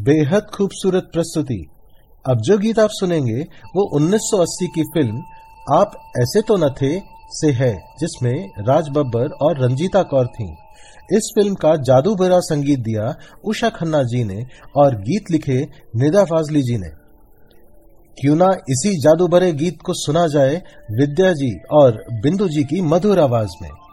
बेहद खूबसूरत प्रस्तुति। अब जो गीत आप सुनेंगे वो 1980 की फिल्म आप ऐसे तो न थे से है, जिसमें राज बब्बर और रंजीता कौर थीं। इस फिल्म का जादू भरा संगीत दिया उषा खन्ना जी ने और गीत लिखे निदा फाजली जी ने। क्यों ना इसी जादू भरे गीत को सुना जाए विद्या जी और बिंदु जी की मधुर आवाज में।